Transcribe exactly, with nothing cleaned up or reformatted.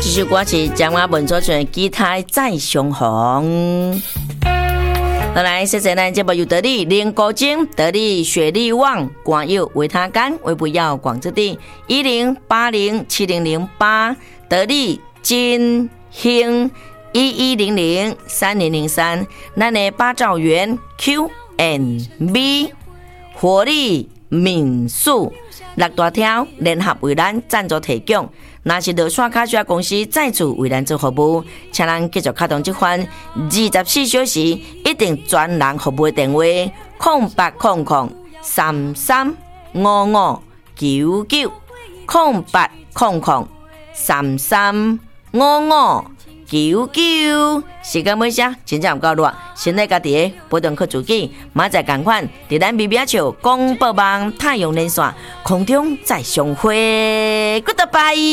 这首歌是江华文所唱的《吉他再相逢》。好来，谢谢咱节目由得力林国晶、得力雪力旺、广友维他干、微不要广之地一零八零七零零八，得力金兴一一零零三零零三，咱的八兆元 Q and B 活力民宿六大条联合为咱赞助提供。若是落线卡车公司再次为咱做服务，请咱继续开通这款二十四小时一定专人服务的电话：空八空空三三五五九九，空八空空三三五五九九。时间尾声，真正有够热，先来家己的不断去自己，马仔同款，伫咱 B B 笑广播网太阳连线空中再相会 ，Goodbye。